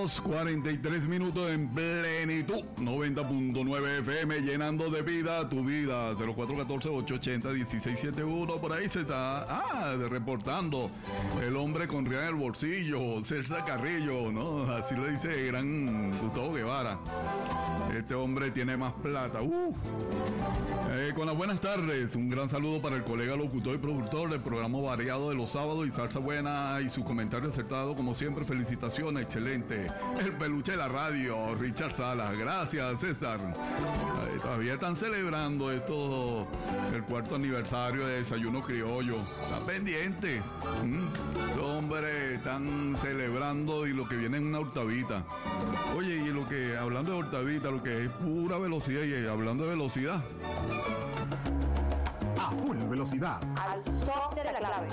22:43 en plenitud, 90.9 FM, llenando de vida tu vida. 0414-880-1671. Por ahí se está reportando el hombre con real en el bolsillo, Celsa Carrillo, ¿no? Así lo dice el gran Gustavo Guevara. Este hombre tiene más plata. Con las buenas tardes, un gran saludo para el colega locutor y productor del programa variado de los sábados y salsa buena y su comentario acertado como siempre. Felicitaciones, excelente. El peluche de la radio, Richard Salas. Gracias, César. Todavía están celebrando esto, el 4º aniversario de Desayuno Criollo. Está pendiente. Los hombres están celebrando y lo que viene es una hortavita. Oye, y lo que, hablando de hortavita, lo que es pura velocidad, y hablando de velocidad, a full velocidad, al son de la clave.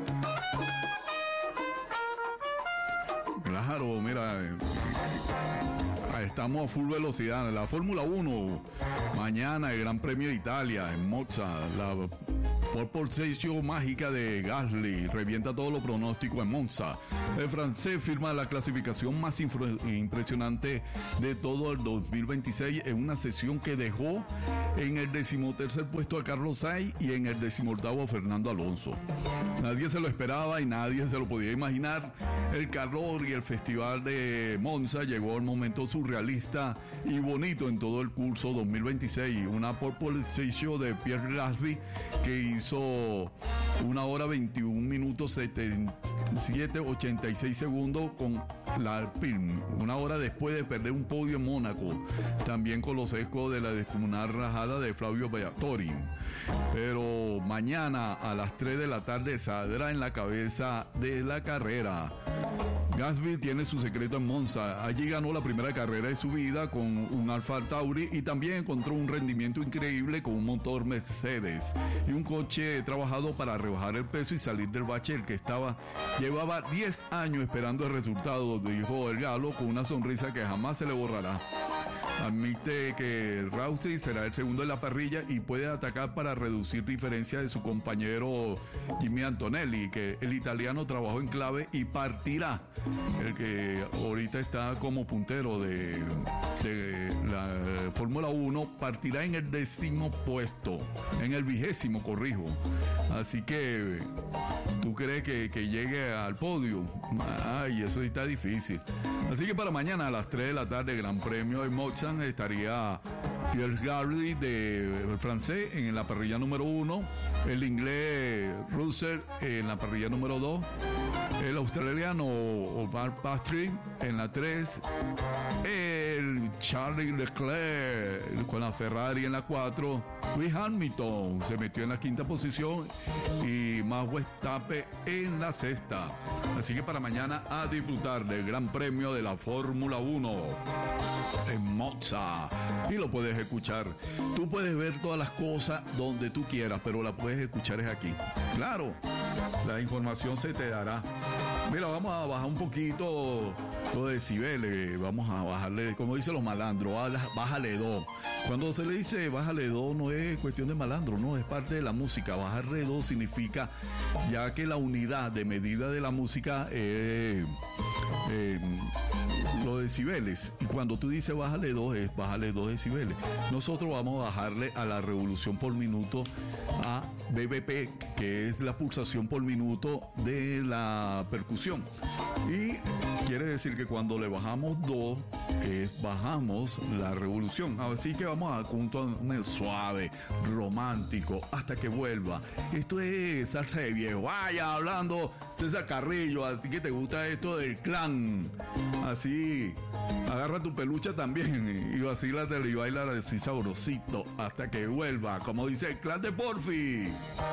Claro, mira, estamos a full velocidad. La Fórmula 1, mañana el Gran Premio de Italia en Monza, la pole position mágica de Gasly revienta todos los pronósticos en Monza. El francés firma la clasificación más impresionante de todo el 2026 en una sesión que dejó en el 13º puesto a Carlos Sainz y en el 18º a Fernando Alonso. Nadie se lo esperaba y nadie se lo podía imaginar. El calor y el festival de Monza llegó al momento surrealista y bonito en todo el curso 2026. Una pole position de Pierre Gasly que hizo 1 hora 21 minutos 7:86 segundos con la Alpine, 1 hora después de perder un podio en Mónaco, también con los ecos de la descomunal rajada de Flavio Briatore. Pero mañana a las 3 de la tarde saldrá en la cabeza de la carrera. Gasly tiene su secreto en Monza. Allí ganó la primera carrera de su vida con un Alfa Tauri y también encontró un rendimiento increíble con un motor Mercedes y un coche trabajado para rebajar el peso y salir del bache el que llevaba 10 años esperando el resultado, dijo el galo con una sonrisa que jamás se le borrará. Admite que Rossi será el segundo en la parrilla y puede atacar para reducir diferencias de su compañero Kimi Antonelli, que el italiano trabajó en clave y partirá. El que ahorita está como puntero de la Fórmula 1 partirá en el 10º puesto, en el 20º, corrijo. Así que ¿tú crees que llegue al podio? Ay, eso está difícil. Así que para mañana a las 3 de la tarde, Gran Premio de Monza, estaría Pierre Gasly de francés en la parrilla número 1, el inglés Russell en la parrilla número 2, el australiano Omar Piastri en la 3, el Charles Leclerc con la Ferrari en la 4, Lewis Hamilton se metió en la 5ª posición y Max Verstappen en la 6ª. Así que para mañana a disfrutar del Gran Premio de la Fórmula 1 en Monza. Y lo puedes escuchar. Tú puedes ver todas las cosas donde tú quieras, pero la puedes escuchar es aquí. Claro, la información se te dará. Mira, vamos a bajar un poquito los decibeles. Vamos a bajarle, como dicen los malandros, bájale 2. Cuando se le dice bájale 2 no es cuestión de malandro, no, es parte de la música. Bajarle 2 significa, ya que la unidad de medida de la música es los decibeles, y cuando tú dices bájale 2 es bájale 2 decibeles. Nosotros vamos a bajarle a la revolución por minuto, a BPM, que es la pulsación por minuto de la percusión, y quiere decir que cuando le bajamos 2 bajamos la revolución. Así que vamos a punto suave, romántico, hasta que vuelva. Esto es salsa de viejo. Vaya hablando César Carrillo, a ti que te gusta esto del clan. Así, agarra tu peluche también y vacílatelo y baila así sabrosito hasta que vuelva, como dice el clan de Porfi.